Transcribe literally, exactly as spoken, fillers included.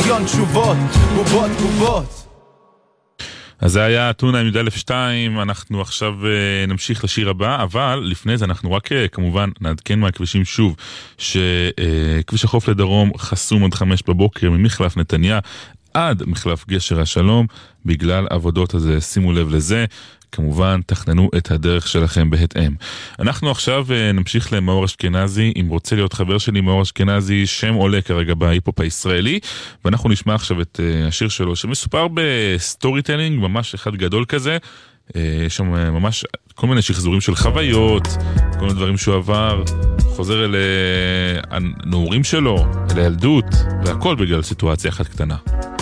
מיליון תשובות, בובות בובות. אז זה היה טונה עם י' אלף שתיים, אנחנו עכשיו uh, נמשיך לשיר הבא, אבל לפני זה אנחנו רק uh, כמובן נעדכן מהכבישים שוב, שכביש uh, החוף לדרום חסום עד חמש בבוקר ממחלף נתניה עד מחלף גשר השלום, בגלל עבודות, אז שימו לב לזה, כמובן תכננו את הדרך שלכם בהתאם. אנחנו עכשיו נמשיך למאור אשכנזי, אם רוצה להיות חבר שלי, מאור אשכנזי, שם עולה כרגע בהיפופ הישראלי, ואנחנו נשמע עכשיו את השיר שלו, שמסופר בסטורי טלינג, ממש אחד גדול כזה, יש שם ממש כל מיני שחזורים של חוויות, כל מיני דברים שהוא עבר, חוזר אל הנעורים שלו, אל הילדות, והכל בגלל סיטואציה אחת קטנה.